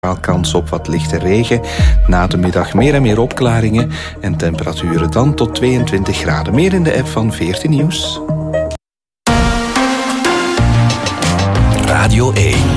Kans op wat lichte regen. Na de middag meer en meer opklaringen en temperaturen dan tot 22 graden. Meer in de app van 14 Nieuws. Radio 1.